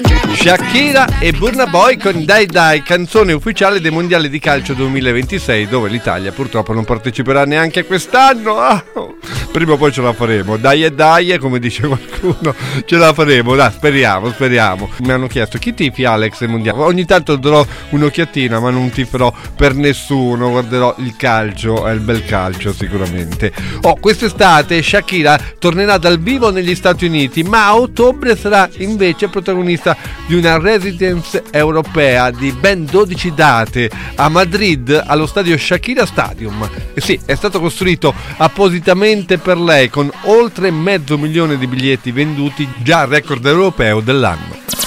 Shakira e Burna Boy con Dai Dai, canzone ufficiale dei mondiali di calcio 2026, dove l'Italia purtroppo non parteciperà neanche quest'anno. Prima o poi ce la faremo, dai e dai, come dice qualcuno, ce la faremo, dai, speriamo. Mi hanno chiesto chi tifi, Alex, ai mondiali. Ogni tanto darò un'occhiatina, ma non tiferò per nessuno, guarderò il calcio, è il bel calcio sicuramente. Quest'estate Shakira tornerà dal vivo negli Stati Uniti, ma a ottobre sarà invece protagonista di una residence europea di ben 12 date a Madrid, allo stadio Shakira Stadium. E sì, è stato costruito appositamente per lei, con oltre 500.000 di biglietti venduti, già record europeo dell'anno.